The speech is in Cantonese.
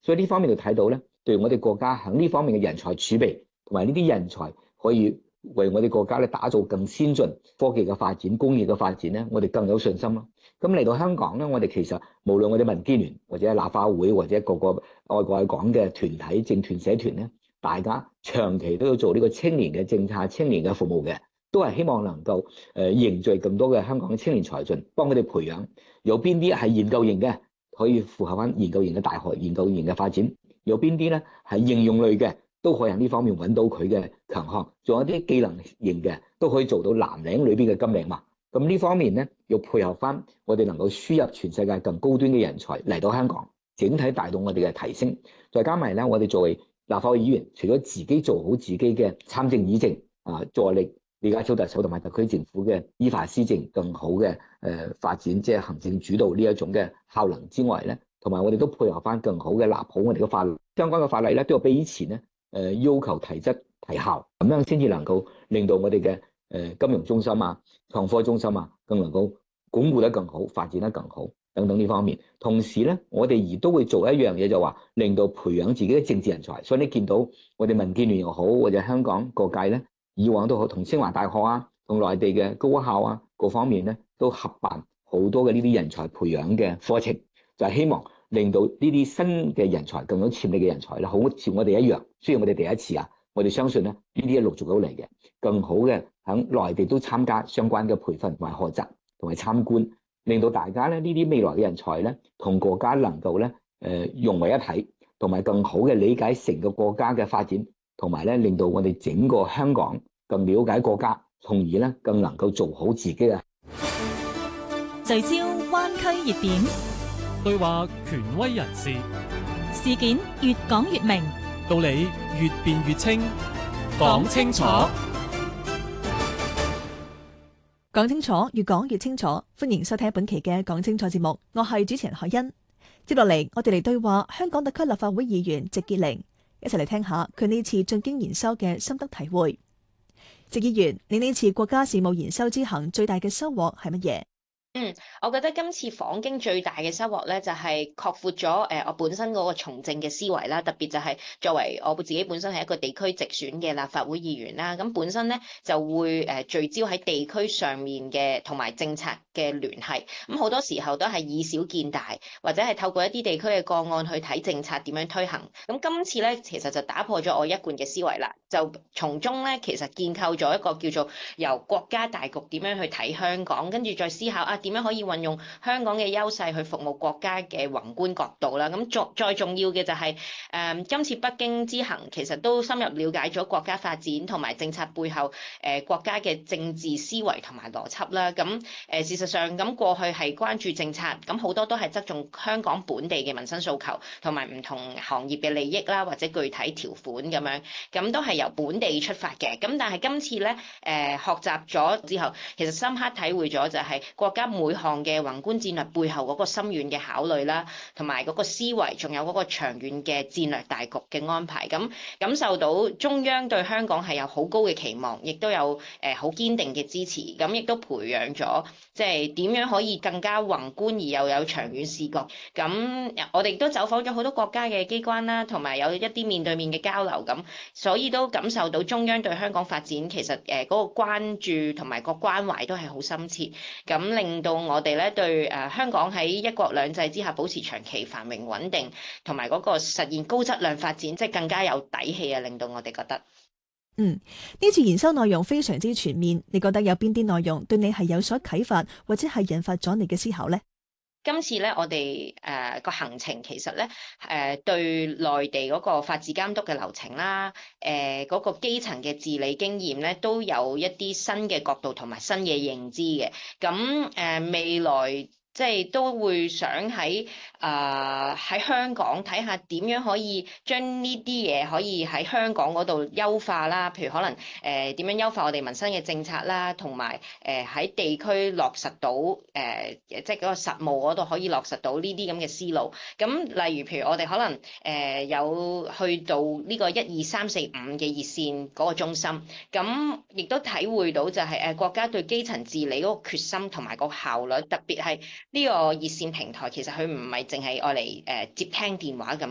所以呢方面就睇到咧，對我哋國家喺呢方面嘅人才儲備同埋呢啲人才可以為我哋國家咧打造更先進科技嘅發展、工業嘅發展咧，我哋更有信心咯。咁嚟到香港咧，我哋其實無論我哋民建聯或者立法會或者各個愛國愛港嘅團體、政團、社團咧，大家長期都要做呢個青年嘅政策、青年嘅服務嘅，都係希望能夠凝聚更多嘅香港嘅青年才俊，幫佢哋培養。有邊啲係研究型嘅，可以符合翻研究型嘅大學、研究型嘅發展；有邊啲咧係應用類嘅，都可以喺呢方面揾到佢嘅強項。仲有啲技能型嘅，都可以做到藍領裏邊嘅金領嘛。咁呢方面咧，要配合翻我哋能夠輸入全世界更高端嘅人才嚟到香港，整體帶動我哋嘅提升。再加埋咧，我哋作為立法會議員，除咗自己做好自己嘅參政議政助力李家超特首同埋特區政府嘅依法施政更好嘅發展，即係行政主導呢一種嘅效能之外咧，同埋我哋都配合翻更好嘅立好我哋嘅法律，相關嘅法例咧都要比以前咧要求提質提效，咁樣先至能夠令到我哋嘅金融中心啊、創科中心啊，更能夠鞏固得更好、發展得更好等等呢方面。同時咧，我哋亦都會做一樣嘢，就話令到培養自己嘅政治人才。所以你見到我哋民建聯又好，或者香港各界咧，以往都好同清華大學啊、同內地嘅高校啊各方面咧，都合辦好多嘅呢啲人才培養嘅課程，就係希望令到呢啲新嘅人才、更有潛力嘅人才咧，好似我哋一樣。雖然我哋第一次啊，我哋相信咧呢啲係陸續都嚟嘅，更好嘅喺內地都參加相關嘅培訓同埋學習同埋參觀，令到大家咧呢啲未來嘅人才咧同國家能夠咧融為一體，同埋更好嘅理解成個國家嘅發展，同埋咧令到我哋整個香港更了解國家，從而咧更能夠做好自己嘅。 聚焦灣區熱點， 對話權威人士， 事件越講越明， 道理越辯越清，講清楚。 講清楚，越講越清楚。歡迎收聽本期嘅講清楚節目，我係主持人海欣。接落嚟，我哋嚟對話香港特區立法會議員席潔玲，一齊嚟聽下佢呢次進京研修嘅心得體會。席議員，你呢次國家事務研修之行最大嘅收穫係乜嘢？ 我覺得今次訪京最大嘅收穫咧，就係擴闊咗我本身嗰個從政嘅思維啦。特別就係作為我自己本身係一個地區直選嘅立法會議員啦，咁本身咧就會聚焦喺地區上面嘅同埋政策嘅聯繫。咁好多時候都係以小見大，或者係透過一啲地區嘅個案去睇政策點樣推行。咁今次咧其實就打破咗我一貫嘅思維啦，就從中咧其實建構咗一個叫做由國家大局點樣去睇香港，跟住再思考點樣可以運用香港嘅優勢去服務國家嘅宏觀角度啦。咁再重要嘅就係今次北京之行其實都深入了解咗國家發展同埋政策背後國家嘅政治思維同埋邏輯啦。咁事實上咁過去係關注政策，咁好多都係側重香港本地嘅民生訴求同埋唔同行業嘅利益啦，或者具體條款咁樣，咁都係由本地出發嘅。咁但係今次咧學習咗之後，其實深刻體會咗就係國家每項嘅宏觀戰略背後嗰個深遠嘅考慮啦，同埋嗰個思維，仲有嗰個長遠嘅戰略大局嘅安排。咁感受到中央對香港係有好高嘅期望，亦都有好堅定嘅支持。咁亦都培養咗即係點樣可以更加宏觀而又有長遠視覺。咁我哋都走訪咗好多國家嘅機關啦，同埋有一啲面對面嘅交流。咁所以都感受到中央對香港發展其實嗰個關注同埋個關懷都係好深切。咁令到我哋咧對香港喺一國兩制之下保持長期繁榮穩定，同埋嗰個實現高質量發展，即係更加有底氣啊！令到我哋覺得， 呢次研修內容非常之全面，你覺得有邊啲內容對你係有所啟發，或者係引發咗你嘅思考呢？ 今次咧，我哋個行程其實咧對內地嗰個法治監督嘅流程啦，嗰個基層嘅治理經驗咧，都有一啲新嘅角度同埋新嘅認知嘅。咁未來即係都會想喺香港睇下點樣可以將呢啲嘢可以喺香港嗰度優化啦，譬如可能點樣優化我哋民生嘅政策啦，同埋喺地區落實到即係嗰個實務嗰度可以落實到呢啲咁嘅思路。咁例如譬如我哋可能有去到呢個12345嘅熱線嗰個中心，咁亦都體會到就係國家對基層治理嗰個決心同埋個效率，特別係呢個熱線平台其實佢唔係淨係愛嚟接聽電話咁